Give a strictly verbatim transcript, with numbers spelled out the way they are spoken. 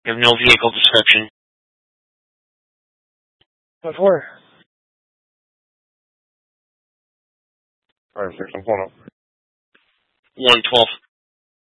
You have no vehicle description. What for? Five, six, I'm pulling up. one twelve.